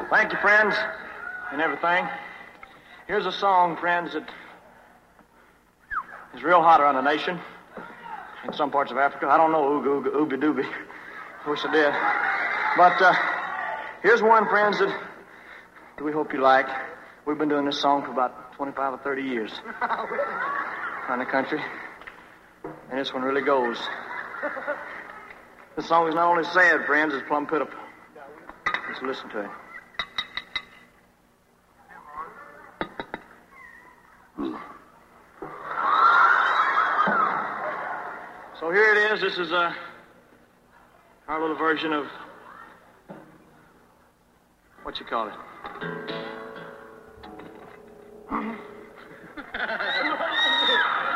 Thank you, friends, and everything. Here's a song, friends, that is real hot around the nation. In some parts of Africa. I don't know, ooga dooby. Wish I did. But here's one, friends, that we hope you like. We've been doing this song for about 25 or 30 years around the country. And this one really goes. This song is not only sad, friends, it's plumb pitiful. Let's listen to it. So here it is. This is our little version of what you call it.